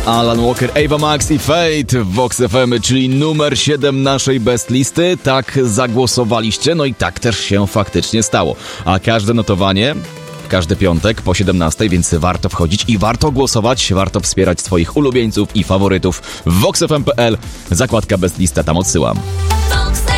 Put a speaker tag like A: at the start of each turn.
A: Alan Walker, Ava Max i Fate w Vox FM, czyli numer 7 naszej best listy. Tak zagłosowaliście, no i tak też się faktycznie stało. A każde notowanie, każdy piątek po 17, więc warto wchodzić i warto głosować, warto wspierać swoich ulubieńców i faworytów w voxfm.pl, zakładka best lista, tam odsyłam.